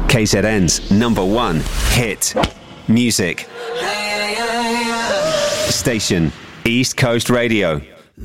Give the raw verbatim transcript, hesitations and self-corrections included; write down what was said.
K Z N's number one hit music station, East Coast Radio.